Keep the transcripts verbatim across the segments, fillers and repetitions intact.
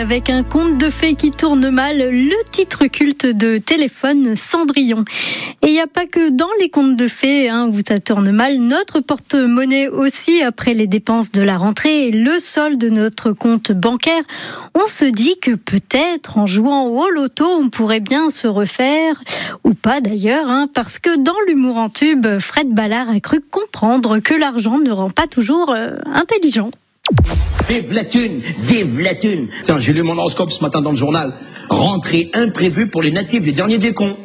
Avec un conte de fées qui tourne mal, le titre culte de Téléphone, Cendrillon. Et il n'y a pas que dans les contes de fées hein, où ça tourne mal, notre porte-monnaie aussi, après les dépenses de la rentrée et le solde de notre compte bancaire. On se dit que peut-être en jouant au loto, on pourrait bien se refaire, ou pas d'ailleurs, hein, parce que dans l'humour en tube, Fred Ballard a cru comprendre que l'argent ne rend pas toujours euh, intelligent. Vive la thune, vive la thune. Tiens, j'ai lu mon horoscope ce matin dans le journal. Rentrée imprévue pour les natifs des derniers des cons.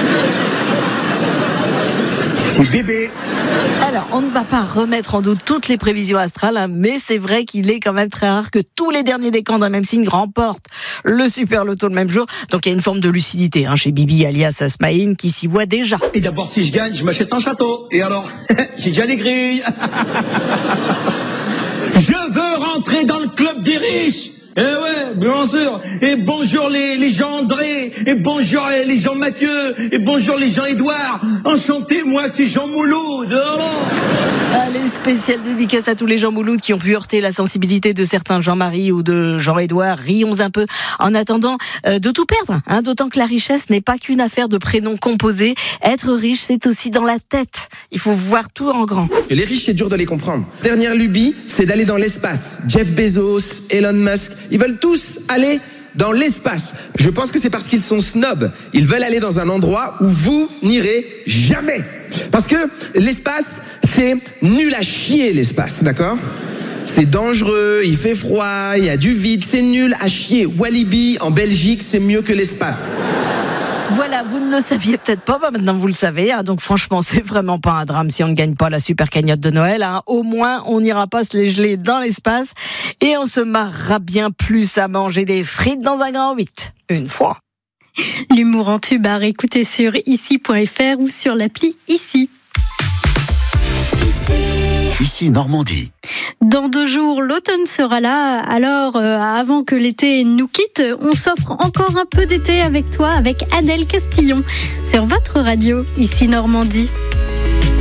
C'est bébé. Alors, on ne va pas remettre en doute toutes les prévisions astrales, hein, mais c'est vrai qu'il est quand même très rare que tous les derniers décans d'un même signe remportent le super loto le même jour. Donc il y a une forme de lucidité hein, chez Bibi alias Smaïn qui s'y voit déjà. Et d'abord, si je gagne, je m'achète un château. Et alors, j'ai déjà les grilles. Je veux rentrer dans le club des riches. Eh ouais, bien sûr. Et bonjour les, les gens André, et bonjour les gens Mathieu, et bonjour les gens Édouard. Enchanté, moi c'est Jean Mouloud. Oh. Allez, spéciale dédicace à tous les Jean Mouloud qui ont pu heurter la sensibilité de certains Jean-Marie ou de Jean-Édouard. Rions un peu en attendant euh, de tout perdre. Hein, d'autant que la richesse n'est pas qu'une affaire de prénoms composés. Être riche, c'est aussi dans la tête. Il faut voir tout en grand. Et les riches, c'est dur de les comprendre. Dernière lubie, c'est d'aller dans l'espace. Jeff Bezos, Elon Musk, ils veulent tous aller dans l'espace. Je pense que c'est parce qu'ils sont snobs. Ils veulent aller dans un endroit où vous n'irez jamais. Parce que l'espace, c'est nul à chier, l'espace, d'accord ? C'est dangereux, il fait froid, il y a du vide, c'est nul à chier. Walibi, en Belgique, c'est mieux que l'espace. Voilà, vous ne le saviez peut-être pas, bah maintenant vous le savez. Hein, donc franchement, c'est vraiment pas un drame si on ne gagne pas la super cagnotte de Noël. Hein. Au moins, on n'ira pas se les geler dans l'espace et on se marrera bien plus à manger des frites dans un grand huit. Une fois. L'humour en tube à réécouter sur ici point f r ou sur l'appli Ici. Ici Normandie. Dans deux jours, l'automne sera là. Alors, euh, avant que l'été nous quitte, on s'offre encore un peu d'été avec toi, avec Adèle Castillon, sur votre radio, Ici Normandie.